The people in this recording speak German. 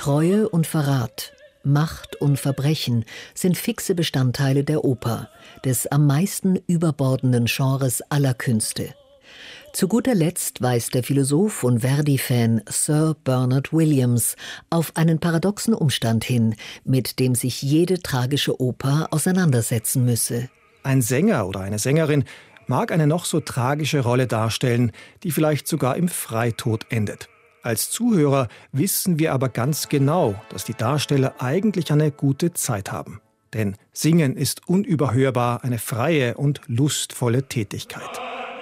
Treue und Verrat, Macht und Verbrechen sind fixe Bestandteile der Oper, des am meisten überbordenden Genres aller Künste. Zu guter Letzt weist der Philosoph und Verdi-Fan Sir Bernard Williams auf einen paradoxen Umstand hin, mit dem sich jede tragische Oper auseinandersetzen müsse. Ein Sänger oder eine Sängerin mag eine noch so tragische Rolle darstellen, die vielleicht sogar im Freitod endet. Als Zuhörer wissen wir aber ganz genau, dass die Darsteller eigentlich eine gute Zeit haben. Denn Singen ist unüberhörbar eine freie und lustvolle Tätigkeit.